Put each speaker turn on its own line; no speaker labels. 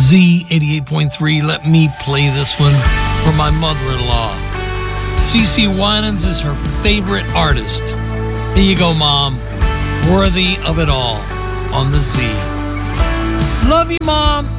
Z88.3. Let me play this one for my mother-in-law. CeCe Winans is her favorite artist. Here you go, Mom. Worthy of It All on the Z. Love you, Mom.